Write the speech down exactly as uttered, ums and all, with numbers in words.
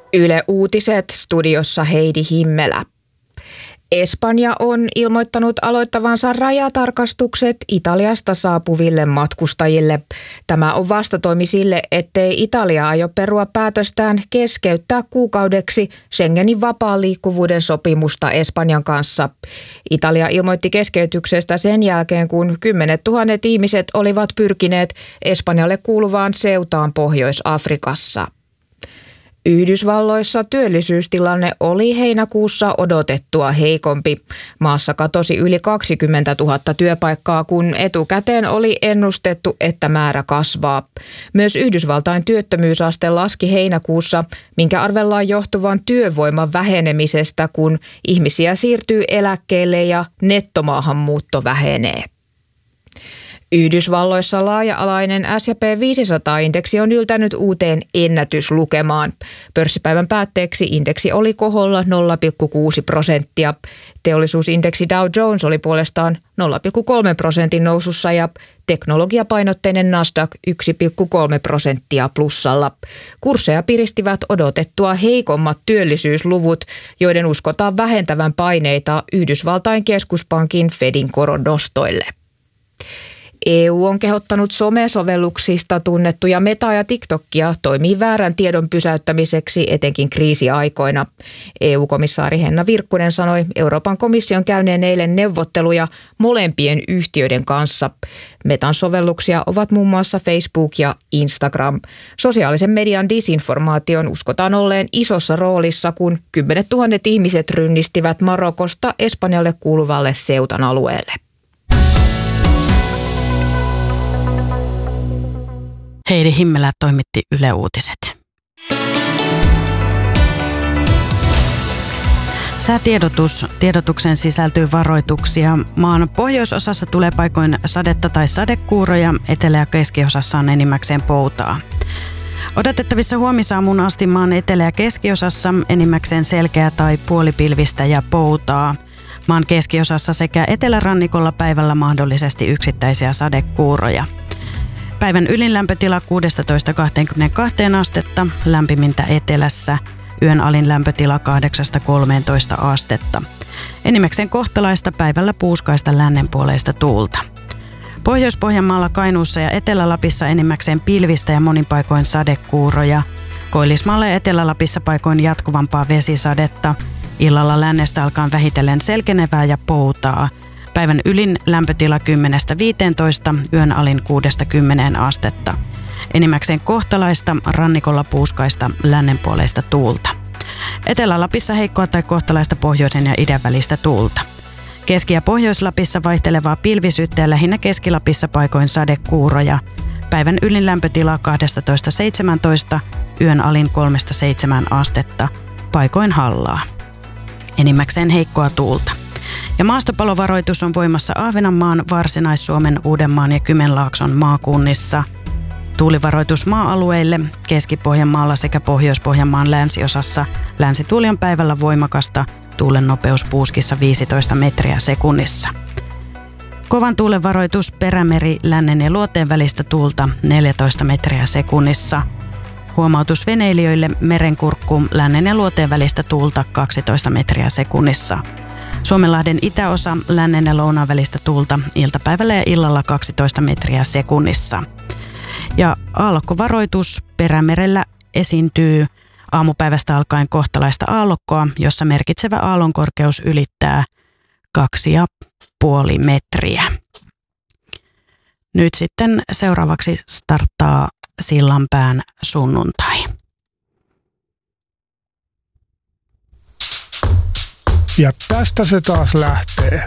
Yle Uutiset, studiossa Heidi Himmelä. Espanja on ilmoittanut aloittavansa rajatarkastukset Italiasta saapuville matkustajille. Tämä on vastatoimi sille, ettei Italia aio perua päätöstään keskeyttää kuukaudeksi Schengenin vapaan liikkuvuuden sopimusta Espanjan kanssa. Italia ilmoitti keskeytyksestä sen jälkeen, kun kymmenet tuhannet ihmiset olivat pyrkineet Espanjalle kuuluvaan Ceutaan Pohjois-Afrikassa. Yhdysvalloissa työllisyystilanne oli heinäkuussa odotettua heikompi. Maassa katosi yli kaksikymmentätuhatta työpaikkaa, kun etukäteen oli ennustettu, että määrä kasvaa. Myös Yhdysvaltain työttömyysaste laski heinäkuussa, minkä arvellaan johtuvan työvoiman vähenemisestä, kun ihmisiä siirtyy eläkkeelle ja nettomaahanmuutto vähenee. Yhdysvalloissa laaja-alainen S and P viisisataa-indeksi on yltänyt uuteen ennätyslukemaan. Pörssipäivän päätteeksi indeksi oli koholla nolla pilkku kuusi prosenttia. Teollisuusindeksi Dow Jones oli puolestaan nolla pilkku kolme prosentin nousussa ja teknologiapainotteinen Nasdaq yksi pilkku kolme prosenttia plussalla. Kursseja piristivät odotettua heikommat työllisyysluvut, joiden uskotaan vähentävän paineita Yhdysvaltain keskuspankin Fedin koronnostoille. E U on kehottanut somesovelluksista tunnettuja Metaa ja TikTokia toimii väärän tiedon pysäyttämiseksi etenkin kriisiaikoina. E U-komissaari Henna Virkkunen sanoi Euroopan komission käyneen eilen neuvotteluja molempien yhtiöiden kanssa. Metan sovelluksia ovat muun muassa Facebook ja Instagram. Sosiaalisen median disinformaation uskotaan olleen isossa roolissa, kun kymmenet tuhannet ihmiset rynnistivät Marokosta Espanjalle kuuluvalle Ceutan alueelle. Heidi Himmelä toimitti Yle Uutiset. Säätiedotus. Tiedotuksen sisältyy varoituksia. Maan pohjoisosassa tulee paikoin sadetta tai sadekuuroja, etelä- ja keskiosassa on enimmäkseen poutaa. Odotettavissa huomisaamuun asti maan etelä- ja keskiosassa enimmäkseen selkeää tai puolipilvistä ja poutaa. Maan keskiosassa sekä etelärannikolla päivällä mahdollisesti yksittäisiä sadekuuroja. Päivän ylin lämpötila kuusitoista kaksikymmentäkaksi astetta, lämpimintä etelässä. Yön alin lämpötila kahdeksasta kolmeentoista astetta. Enimmäkseen kohtalaista päivällä puuskaista lännenpuoleista tuulta. Pohjois-Pohjanmaalla, Kainuussa ja Etelä-Lapissa enimmäkseen pilvistä ja monin paikoin sadekuuroja. Koillismaalla ja Etelä-Lapissa paikoin jatkuvampaa vesisadetta. Illalla lännestä alkaen vähitellen selkenevää ja poutaa. Päivän ylin lämpötila kymmenestä viiteentoista, yön alin kuudesta kymmeneen astetta. Enimmäkseen kohtalaista, rannikolla puuskaista, lännenpuoleista tuulta. Etelä-Lapissa heikkoa tai kohtalaista pohjoisen ja idän välistä tuulta. Keski- ja Pohjois-Lapissa vaihtelevaa pilvisyyttä ja lähinnä Keski-Lapissa paikoin sadekuuroja. Päivän ylin lämpötila kaksitoista seitsemäntoista, yön alin kolmesta seitsemään astetta, paikoin hallaa. Enimmäkseen heikkoa tuulta. Ja maastopalovaroitus on voimassa Ahvenanmaan, Varsinais-Suomen, Uudenmaan ja Kymenlaakson maakunnissa. Tuulivaroitus maa-alueille Keski-Pohjanmaalla sekä Pohjois-Pohjanmaan länsiosassa. Länsituuli on päivällä voimakasta, tuulen nopeus puuskissa viisitoista metriä sekunnissa. Kovan tuulen varoitus Perämeri, lännen ja luoteen välistä tuulta neljätoista metriä sekunnissa. Huomautus veneilijöille Merenkurkku, lännen ja luoteen välistä tuulta kaksitoista metriä sekunnissa. Suomenlahden itäosa, lännen ja lounaan välistä tuulta iltapäivällä ja illalla kaksitoista metriä sekunnissa. Ja aallokkovaroitus Perämerellä esiintyy aamupäivästä alkaen kohtalaista aallokkoa, jossa merkitsevä aallonkorkeus ylittää kaksi ja puoli metriä. Nyt sitten seuraavaksi starttaa Sillanpään sunnuntai. Ja tästä se taas lähtee.